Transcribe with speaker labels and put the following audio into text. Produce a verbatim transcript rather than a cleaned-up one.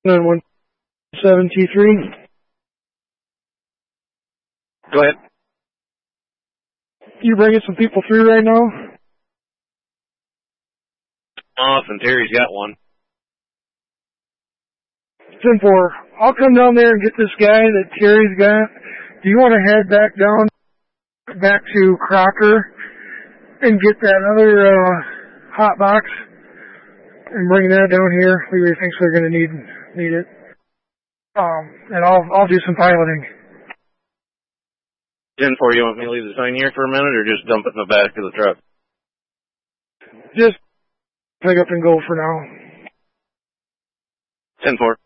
Speaker 1: nine one seven T three.
Speaker 2: Go ahead.
Speaker 1: You bringing some people through right now?
Speaker 2: Awesome. Terry's got one.
Speaker 1: ten four. I'll come down there and get this guy that Terry's got. Do you want to head back down, back to Crocker and get that other uh, hot box and bring that down here? Leary thinks they're going to need need it. Um, and I'll I'll do some piloting.
Speaker 2: ten four, you want me to leave the sign here for a minute or just dump it in the back of the truck?
Speaker 1: Just pick up and go for now.
Speaker 2: ten four.